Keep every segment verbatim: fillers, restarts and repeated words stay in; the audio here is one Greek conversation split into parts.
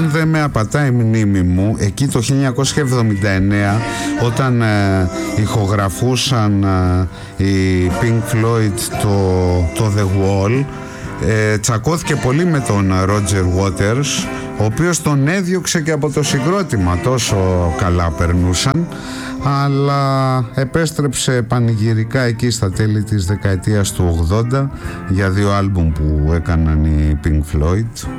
αν δεν με απατάει η μνήμη μου, εκεί το χίλια εννιακόσια εβδομήντα εννέα, όταν ε, ηχογραφούσαν ε, οι Pink Floyd το, το The Wall, ε, τσακώθηκε πολύ με τον Roger Waters, ο οποίος τον έδιωξε και από το συγκρότημα, τόσο καλά περνούσαν, αλλά επέστρεψε πανηγυρικά εκεί στα τέλη της δεκαετίας του ογδόντα για δύο άλμπουμ που έκαναν οι Pink Floyd.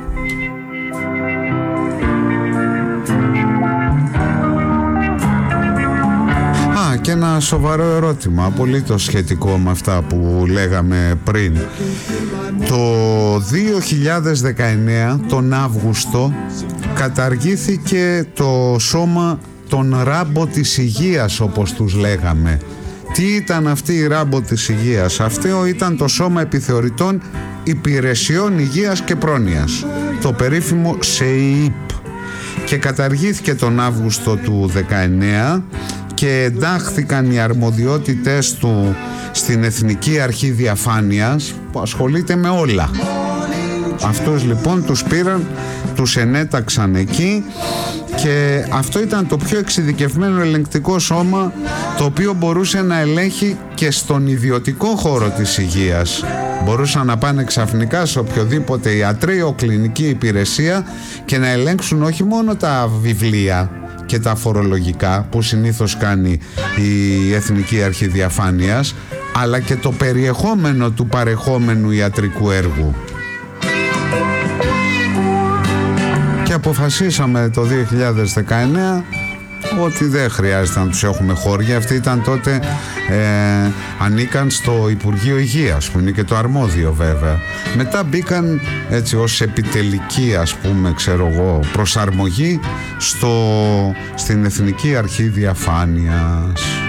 Α, και ένα σοβαρό ερώτημα, απολύτως σχετικό με αυτά που λέγαμε πριν. Το δύο χιλιάδες δεκαεννέα, τον Αύγουστο, καταργήθηκε το σώμα των Ράμπο της Υγείας, όπως τους λέγαμε. Τι ήταν αυτή η Ράμπο της Υγείας? Αυτό ήταν το Σώμα Επιθεωρητών Υπηρεσιών Υγείας και Πρόνοιας, το περίφημο ΣΕΙΠ, και καταργήθηκε τον Αύγουστο του δεκαεννέα και εντάχθηκαν οι αρμοδιότητες του στην Εθνική Αρχή Διαφάνειας, που ασχολείται με όλα. Αυτούς λοιπόν τους πήραν, τους ενέταξαν εκεί, και αυτό ήταν το πιο εξειδικευμένο ελεγκτικό σώμα, το οποίο μπορούσε να ελέγχει και στον ιδιωτικό χώρο της υγείας. Μπορούσαν να πάνε ξαφνικά σε οποιοδήποτε ιατρείο, κλινική υπηρεσία και να ελέγξουν όχι μόνο τα βιβλία και τα φορολογικά που συνήθως κάνει η Εθνική Αρχή Διαφάνειας, αλλά και το περιεχόμενο του παρεχόμενου ιατρικού έργου. Και αποφασίσαμε το δύο χιλιάδες δεκαεννέα ότι δεν χρειάζεται να τους έχουμε χώρια. Αυτοί ήταν τότε, ε, ανήκαν στο Υπουργείο Υγείας, που είναι και το αρμόδιο βέβαια. Μετά μπήκαν έτσι ως επιτελική, ας πούμε, ξέρω εγώ, προσαρμογή στο, στην Εθνική Αρχή Διαφάνειας.